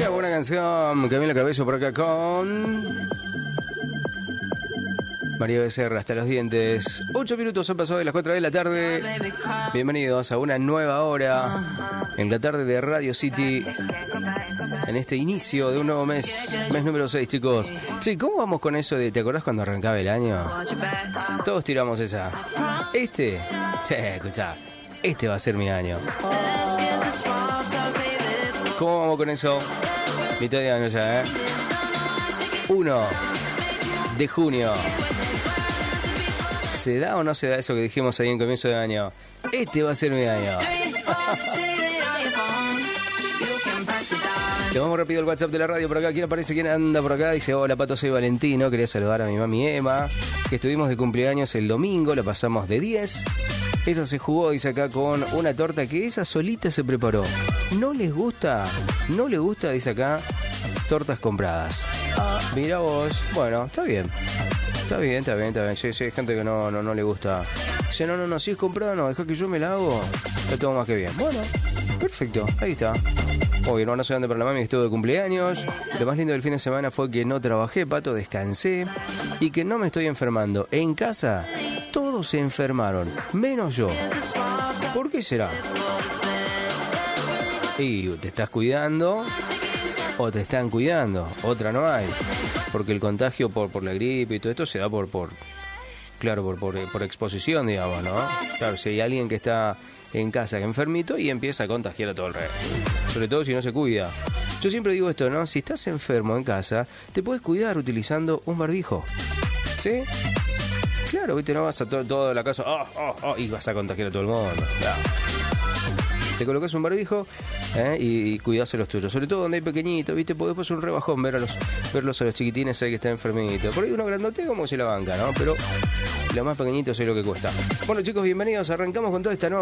buena canción. Camila Cabello por acá con María Becerra hasta los dientes. 8 minutos han pasado de las 4 de la tarde. Bienvenidos a una nueva hora en la tarde de Radio City. En este inicio de un nuevo mes número 6, chicos. Sí, ¿cómo vamos con eso de, te acordás cuando arrancaba el año? Todos tiramos esa. Escuchá, este va a ser mi año. ¿Cómo vamos con eso? Mitad de año ya, 1 de junio. ¿Se da o no se da eso que dijimos ahí en comienzo de año? Este va a ser mi año. Le vamos rápido al WhatsApp de la radio por acá. ¿Quién aparece? ¿Quién anda por acá? Dice, hola Pato, soy Valentino. Quería saludar a mi mami Emma, que estuvimos de cumpleaños el domingo. La pasamos de 10. Ella se jugó, dice acá, con una torta que ella solita se preparó. ¿No les gusta? ¿No le gusta? Dice acá, tortas compradas. Mira vos. Bueno, está bien. Está bien. Sí, hay gente que no le gusta. Dice, no, si es comprada, no, deja que yo me la hago. Está todo más que bien. Bueno, perfecto, ahí está. Hoy no sé dónde para la mami, que estuvo de cumpleaños. Lo más lindo del fin de semana fue que no trabajé, Pato, descansé. Y que no me estoy enfermando. En casa, todos se enfermaron, menos yo. ¿Por qué será? Y te estás cuidando o te están cuidando. Otra no hay. Porque el contagio por la gripe y todo esto se da por exposición, digamos, ¿no? Claro, si hay alguien que está en casa enfermito y empieza a contagiar a todo el resto. Sobre todo si no se cuida. Yo siempre digo esto, ¿no? Si estás enfermo en casa, te puedes cuidar utilizando un barbijo. ¿Sí? Claro, viste, no vas a toda la casa y vas a contagiar a todo el mundo. Claro. Te colocas un barbijo y cuidás a los tuyos. Sobre todo donde hay pequeñitos, viste, porque después es un rebajón verlos a los chiquitines ahí que están enfermitos. Por ahí uno grandote como se la banca, ¿no? Pero lo más pequeñito es lo que cuesta. Bueno, chicos, bienvenidos. Arrancamos con toda esta nueva